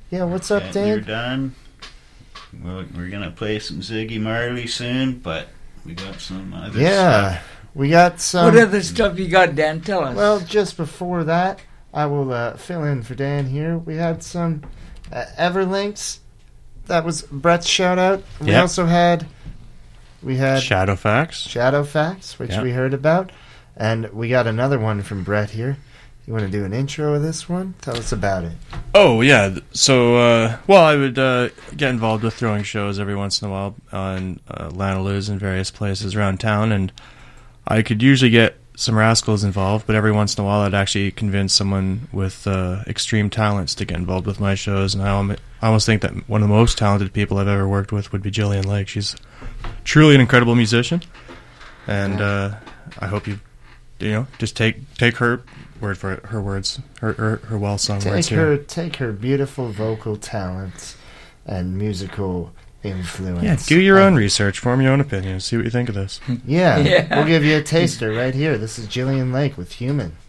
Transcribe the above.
Yeah, what's up, You're Dan? done. Well, we're gonna play some Ziggy Marley soon, but we got some other stuff. We got some... What other stuff you got, Dan? Tell us. Well, just before that, I will fill in for Dan here. We had some Everlinks. That was Brett's shout-out. We Yep. also had... Shadowfax, which we heard about. And we got another one from Brett here. You want to do an intro of this one? Tell us about it. Oh, yeah. So, I would get involved with throwing shows every once in a while on Lanaluz and various places around town, and I could usually get some rascals involved, but every once in a while I'd actually convince someone with extreme talents to get involved with my shows, and I almost think that one of the most talented people I've ever worked with would be Jillian Lake. She's truly an incredible musician, and I hope you just take her word for it, her words, her well-sung words here. Take her beautiful vocal talents and musical influence. Yeah, do your own research, form your own opinion, see what you think of this. Yeah, Yeah. we'll give you a taster right here. This is Jillian Lake with Human.